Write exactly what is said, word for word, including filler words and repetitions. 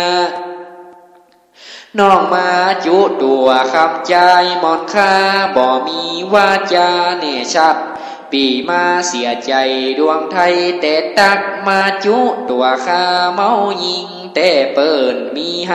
น้องมาจุตัวคำใจมอนค่าบ่มีวาจาเนชัดปีมาเสียใจดวงไทยแต่ตักมาจุตัวข้าเมายิงแต่เปิ้นมี